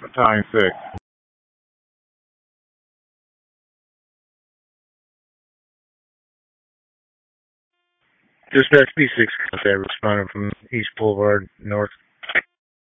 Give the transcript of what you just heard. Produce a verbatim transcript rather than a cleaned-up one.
Battalion six. Dispatch P six contact responding from East Boulevard North.